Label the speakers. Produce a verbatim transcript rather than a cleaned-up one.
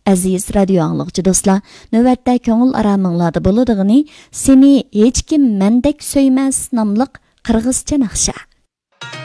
Speaker 1: Aziz radio anlıqçı dostlar, növətdə köngül aramыңlarda buluduğunu Seni Heç Kim Mendek Söyməz namlıq qırğızca naqşa.